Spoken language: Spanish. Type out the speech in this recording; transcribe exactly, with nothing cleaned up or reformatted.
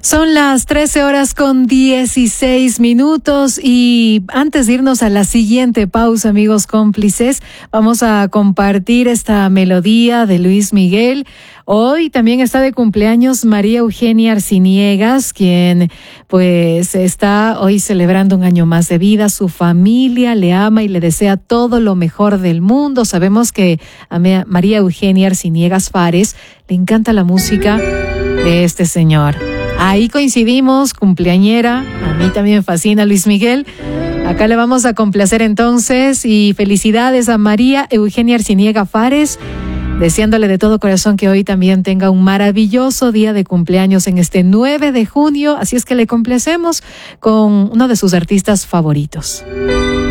Son las trece horas con dieciséis minutos y antes de irnos a la siguiente pausa, amigos cómplices, vamos a compartir esta melodía de Luis Miguel. Hoy también está de cumpleaños María Eugenia Arciniegas, quien pues está hoy celebrando un año más de vida. Su familia le ama y le desea todo lo mejor del mundo. Sabemos que a María Eugenia Arciniegas Fares le encanta la música de este señor. Ahí coincidimos, cumpleañera. A mí también me fascina Luis Miguel. Acá le vamos a complacer entonces y felicidades a María Eugenia Arciniegas Fares, deseándole de todo corazón que hoy también tenga un maravilloso día de cumpleaños en este nueve de junio. Así es que le complacemos con uno de sus artistas favoritos.